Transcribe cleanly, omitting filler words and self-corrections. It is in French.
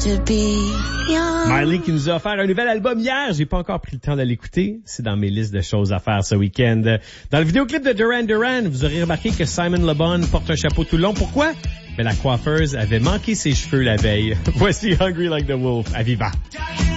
to be young. Miley qui nous a offert un nouvel album hier. J'ai pas encore pris le temps de l'écouter. C'est dans mes listes de choses à faire ce week-end. Dans le vidéoclip de Duran Duran, vous aurez remarqué que Simon Le Bon porte un chapeau tout le long. Pourquoi? Mais la coiffeuse avait manqué ses cheveux la veille. Voici Hungry Like the Wolf à Viva.